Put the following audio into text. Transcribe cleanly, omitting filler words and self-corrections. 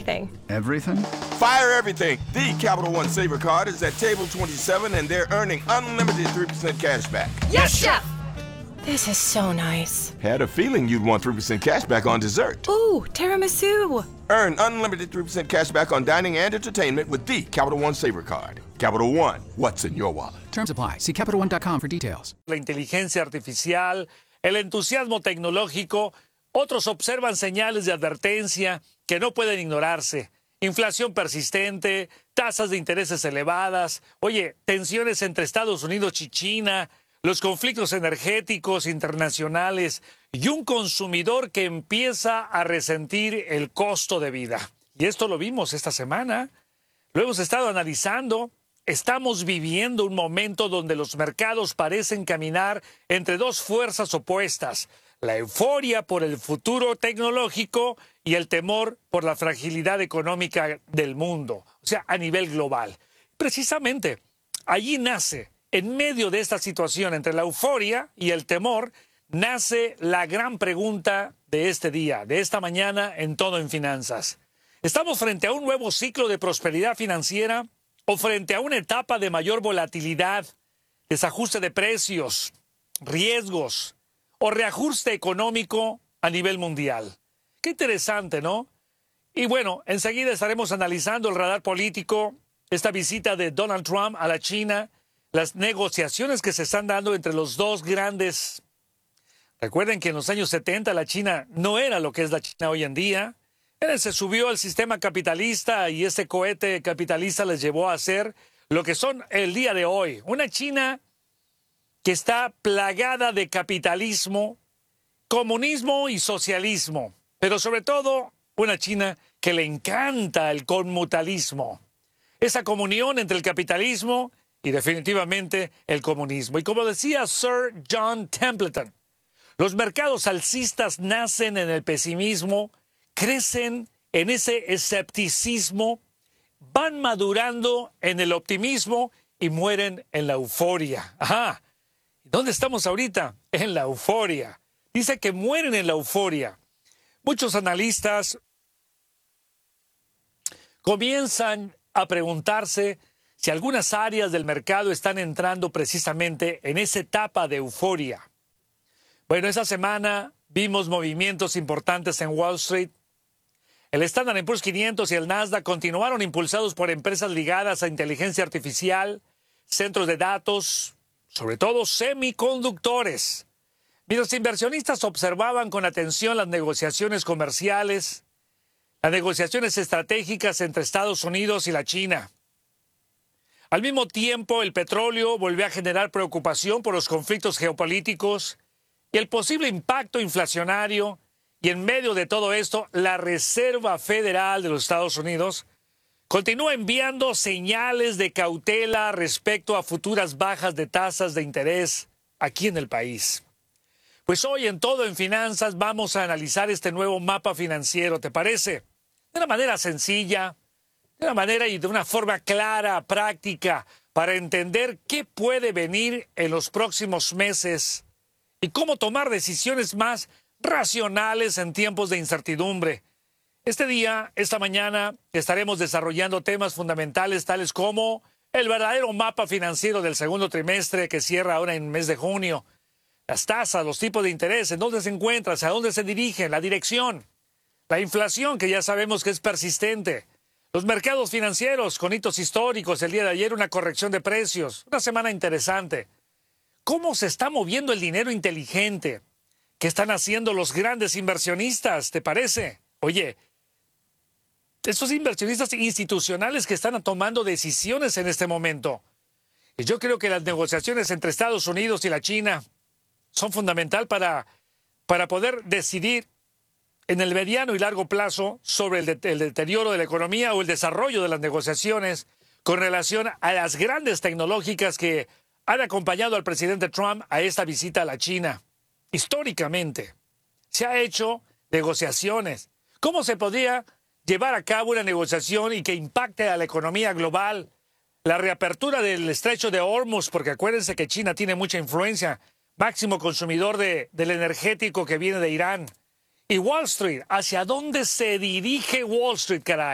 everything. Everything? Fire everything. The Capital One Saver Card is at table 27 and they're earning unlimited 3% cash back. Yes, Chef! This is so nice. Had a feeling you'd want 3% cash back on dessert. Ooh, tiramisu. Earn unlimited 3% cash back on dining and entertainment with the Capital One Saver Card. Capital One, what's in your wallet? Terms apply. See CapitalOne.com for details. La inteligencia artificial, el entusiasmo tecnológico, otros observan señales de advertencia que no pueden ignorarse. Inflación persistente, tasas de intereses elevadas, tensiones entre Estados Unidos y China, los conflictos energéticos internacionales y un consumidor que empieza a resentir el costo de vida. Y esto lo vimos esta semana, lo hemos estado analizando. Estamos viviendo un momento donde los mercados parecen caminar entre dos fuerzas opuestas: la euforia por el futuro tecnológico y el temor por la fragilidad económica del mundo, o sea, a nivel global. Precisamente, allí nace, en medio de esta situación entre la euforia y el temor, nace la gran pregunta de este día, de esta mañana en Todo en Finanzas. ¿Estamos frente a un nuevo ciclo de prosperidad financiera o frente a una etapa de mayor volatilidad, desajuste de precios, riesgos o reajuste económico a nivel mundial? Qué interesante, ¿no? Y bueno, enseguida estaremos analizando el radar político, esta visita de Donald Trump a la China, las negociaciones que se están dando entre los dos grandes. Recuerden que en los años 70 la China no era lo que es la China hoy en día. Se subió al sistema capitalista y este cohete capitalista les llevó a ser lo que son el día de hoy. Una China que está plagada de capitalismo, comunismo y socialismo. Pero sobre todo, una China que le encanta el conmutalismo. Esa comunión entre el capitalismo y definitivamente el comunismo. Y como decía Sir John Templeton, los mercados alcistas nacen en el pesimismo, crecen en ese escepticismo, van madurando en el optimismo y mueren en la euforia. Ajá. ¿Dónde estamos ahorita? En la euforia. Dice que mueren en la euforia. Muchos analistas comienzan a preguntarse si algunas áreas del mercado están entrando precisamente en esa etapa de euforia. Bueno, esa semana vimos movimientos importantes en Wall Street. El Standard & Poor's 500 y el Nasdaq continuaron impulsados por empresas ligadas a inteligencia artificial, centros de datos, sobre todo semiconductores. Mientras inversionistas observaban con atención las negociaciones comerciales, las negociaciones estratégicas entre Estados Unidos y la China. Al mismo tiempo, el petróleo volvió a generar preocupación por los conflictos geopolíticos y el posible impacto inflacionario. Y en medio de todo esto, la Reserva Federal de los Estados Unidos continúa enviando señales de cautela respecto a futuras bajas de tasas de interés aquí en el país. Pues hoy en Todo en Finanzas vamos a analizar este nuevo mapa financiero, ¿te parece? De una manera sencilla, de una manera y de una forma clara, práctica, para entender qué puede venir en los próximos meses y cómo tomar decisiones más racionales en tiempos de incertidumbre. Esta mañana, estaremos desarrollando temas fundamentales tales como el verdadero mapa financiero del segundo trimestre que cierra ahora en el mes de junio, las tasas, los tipos de interés, en dónde se encuentran, hacia dónde se dirigen, la dirección, la inflación que ya sabemos que es persistente, los mercados financieros con hitos históricos, el día de ayer una corrección de precios, una semana interesante. ¿Cómo se está moviendo el dinero inteligente? ¿Qué están haciendo los grandes inversionistas? ¿Te parece? Oye, estos inversionistas institucionales que están tomando decisiones en este momento. Y yo creo que las negociaciones entre Estados Unidos y la China son fundamental para poder decidir en el mediano y largo plazo sobre el deterioro de la economía o el desarrollo de las negociaciones con relación a las grandes tecnológicas que han acompañado al presidente Trump a esta visita a la China. Históricamente se ha hecho negociaciones. ¿Cómo se podría llevar a cabo una negociación y que impacte a la economía global? La reapertura del estrecho de Hormuz, porque acuérdense que China tiene mucha influencia, máximo consumidor del energético que viene de Irán. Y Wall Street, ¿hacia dónde se dirige Wall Street, caray?